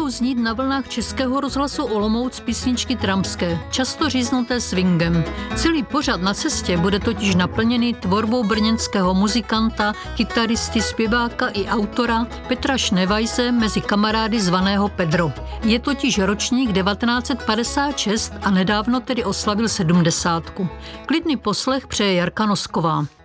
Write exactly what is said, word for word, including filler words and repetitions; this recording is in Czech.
budou znít na vlnách Českého rozhlasu Olomouc písničky trampské, často říznuté swingem. Celý pořad Na cestě bude totiž naplněný tvorbou brněnského muzikanta, kytaristy, zpěváka i autora Petra Šnevajse mezi kamarády zvaného Pedro. Je totiž ročník devatenáct set padesát šest a nedávno tedy oslavil sedmdesátku. Klidný poslech přeje Jarka Nosková.